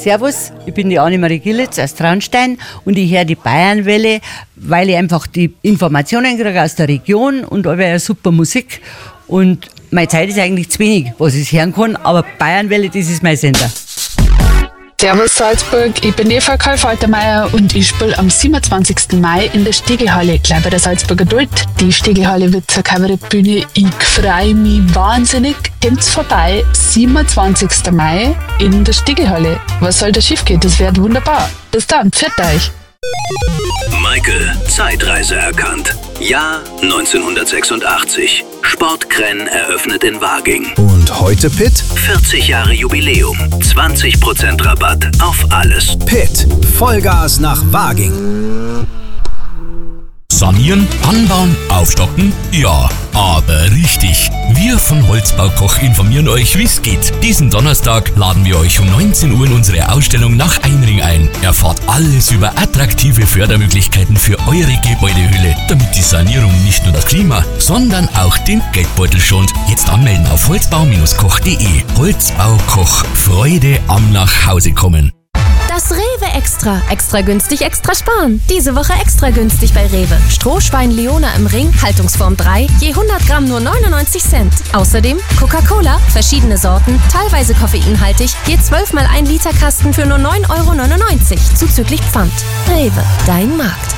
Servus, ich bin die Annemarie Gillitz aus Traunstein und ich höre die Bayernwelle, weil ich einfach die Informationen kriege aus der Region und aber eine super Musik. Und meine Zeit ist eigentlich zu wenig, was ich hören kann, aber Bayernwelle, das ist mein Sender. Servus Salzburg, ich bin Eva Karl-Faltermeier und ich spiele am 27. Mai in der Stegelhalle, gleich bei der Salzburger Duld. Die Stegelhalle wird zur Kabarettbühne. Ich freue mich wahnsinnig. Kommt's vorbei, 27. Mai in der Stegelhalle. Was soll da schief gehen? Das wird wunderbar. Bis dann, pfiat euch. Michael, Zeitreise erkannt. Jahr 1986. Sportkrenn eröffnet in Waging. Und heute Pitt? 40 Jahre Jubiläum. 20% Rabatt auf alles. Pitt. Vollgas nach Waging. Sanieren, anbauen, aufstocken? Ja, aber richtig. Wir von Holzbaukoch informieren euch, wie es geht. Diesen Donnerstag laden wir euch um 19 Uhr in unsere Ausstellung nach Einring ein. Erfahrt alles über attraktive Fördermöglichkeiten für eure Gebäudehülle, damit die Sanierung nicht nur das Klima, sondern auch den Geldbeutel schont. Jetzt anmelden auf holzbau-koch.de. Holzbaukoch. Freude am Nachhausekommen. Das Rewe Extra. Extra günstig, extra sparen. Diese Woche extra günstig bei Rewe. Strohschwein Leona im Ring, Haltungsform 3, je 100 Gramm nur 99 Cent. Außerdem Coca-Cola, verschiedene Sorten, teilweise koffeinhaltig, je 12 mal 1 Liter Kasten für nur 9,99 €, zuzüglich Pfand. Rewe, dein Markt.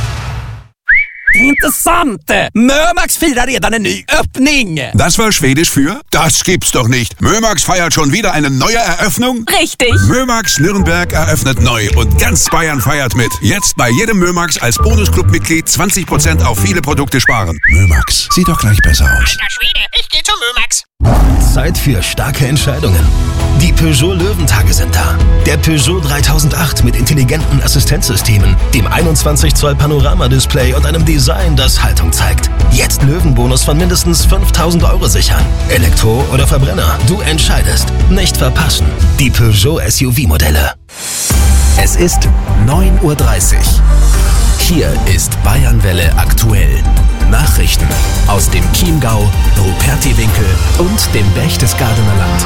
Interessante! Mömax firar redan en ny öppning! Das war Schwedisch für? Das gibt's doch nicht! Mömax feiert schon wieder eine neue Eröffnung? Richtig! Mömax Nürnberg eröffnet neu und ganz Bayern feiert mit. Jetzt bei jedem Mömax als Bonusclub-Mitglied 20% auf viele Produkte sparen. Mömax, sieht doch gleich besser aus. Alter Schwede, ich geh zu Mömax! Zeit für starke Entscheidungen. Die Peugeot Löwentage sind da. Der Peugeot 3008 mit intelligenten Assistenzsystemen, dem 21 Zoll Panoramadisplay und einem Design, das Haltung zeigt. Jetzt Löwenbonus von mindestens 5.000 € sichern. Elektro oder Verbrenner, du entscheidest. Nicht verpassen. Die Peugeot SUV-Modelle. Es ist 9:30 Uhr. Hier ist Bayernwelle aktuell. Nachrichten aus dem Chiemgau, Rupertiwinkel und dem Berchtesgadener Land.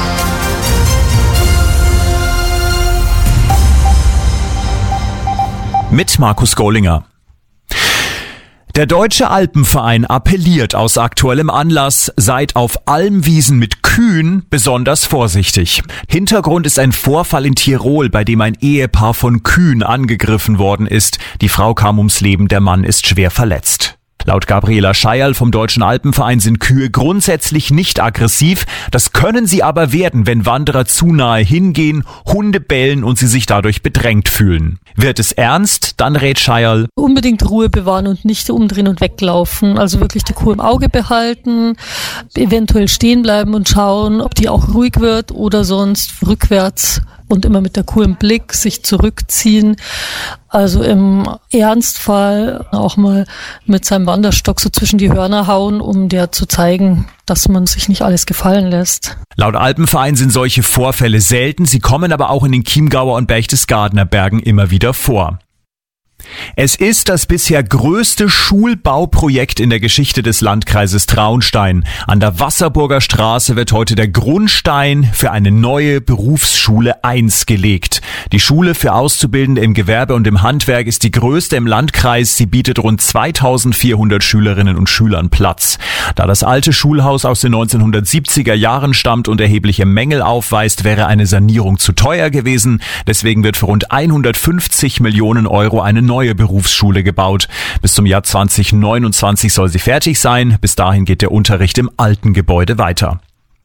Mit Markus Gollinger. Der Deutsche Alpenverein appelliert aus aktuellem Anlass, seid auf Almwiesen mit Kühen besonders vorsichtig. Hintergrund ist ein Vorfall in Tirol, bei dem ein Ehepaar von Kühen angegriffen worden ist. Die Frau kam ums Leben, der Mann ist schwer verletzt. Laut Gabriela Scheierl vom Deutschen Alpenverein sind Kühe grundsätzlich nicht aggressiv. Das können sie aber werden, wenn Wanderer zu nahe hingehen, Hunde bellen und sie sich dadurch bedrängt fühlen. Wird es ernst, dann rät Scheierl: unbedingt Ruhe bewahren und nicht umdrehen und weglaufen. Also wirklich die Kuh im Auge behalten, eventuell stehen bleiben und schauen, ob die auch ruhig wird oder sonst rückwärts und immer mit der Kuh im Blick sich zurückziehen. Also im Ernstfall auch mal mit seinem Wanderstock so zwischen die Hörner hauen, um der zu zeigen, dass man sich nicht alles gefallen lässt. Laut Alpenverein sind solche Vorfälle selten, sie kommen aber auch in den Chiemgauer und Berchtesgadener Bergen immer wieder vor. Es ist das bisher größte Schulbauprojekt in der Geschichte des Landkreises Traunstein. An der Wasserburger Straße wird heute der Grundstein für eine neue Berufsschule 1 gelegt. Die Schule für Auszubildende im Gewerbe und im Handwerk ist die größte im Landkreis. Sie bietet rund 2400 Schülerinnen und Schülern Platz. Da das alte Schulhaus aus den 1970er Jahren stammt und erhebliche Mängel aufweist, wäre eine Sanierung zu teuer gewesen. Deswegen wird für rund 150 Millionen € eine neue Berufsschule gebaut. Bis zum Jahr 2029 soll sie fertig sein. Bis dahin geht der Unterricht im alten Gebäude weiter.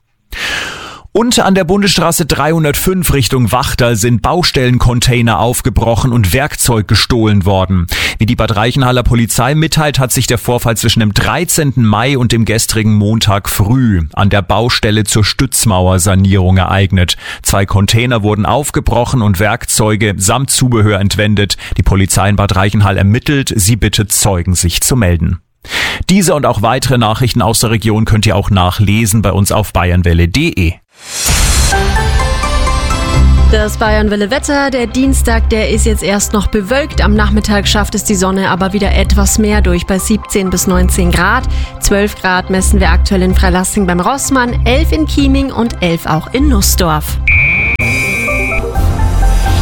Und an der Bundesstraße 305 Richtung Wachtal sind Baustellencontainer aufgebrochen und Werkzeug gestohlen worden. Wie die Bad Reichenhaller Polizei mitteilt, hat sich der Vorfall zwischen dem 13. Mai und dem gestrigen Montag früh an der Baustelle zur Stützmauersanierung ereignet. 2 Container wurden aufgebrochen und Werkzeuge samt Zubehör entwendet. Die Polizei in Bad Reichenhall ermittelt. Sie bittet Zeugen, sich zu melden. Diese und auch weitere Nachrichten aus der Region könnt ihr auch nachlesen bei uns auf bayernwelle.de. Das Bayernwelle-Wetter, der Dienstag, der ist jetzt erst noch bewölkt. Am Nachmittag schafft es die Sonne aber wieder etwas mehr durch bei 17 bis 19 Grad. 12 Grad messen wir aktuell in Freilassing beim Rossmann, 11 in Chieming und 11 auch in Nussdorf.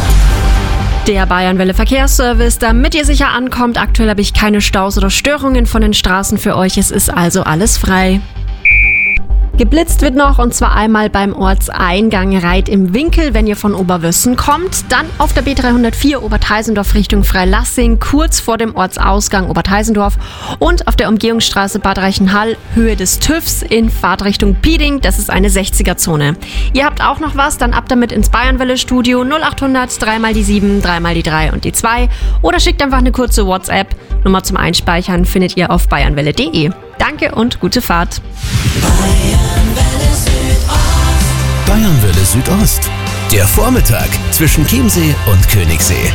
Der Bayernwelle Verkehrsservice, damit ihr sicher ankommt. Aktuell habe ich keine Staus oder Störungen von den Straßen für euch. Es ist also alles frei. Geblitzt wird noch, und zwar einmal beim Ortseingang Reit im Winkel, wenn ihr von Oberwössen kommt. Dann auf der B304 Oberteisendorf Richtung Freilassing, kurz vor dem Ortsausgang Oberteisendorf. Und auf der Umgehungsstraße Bad Reichenhall, Höhe des TÜVs in Fahrtrichtung Pieding. Das ist eine 60er-Zone. Ihr habt auch noch was, dann ab damit ins Bayernwelle-Studio 0800 3 mal die 7, 3 mal die 3 und die 2. Oder schickt einfach eine kurze WhatsApp. Nummer zum Einspeichern findet ihr auf bayernwelle.de. Danke und gute Fahrt. Bayernwelle Südost. Der Vormittag zwischen Chiemsee und Königssee.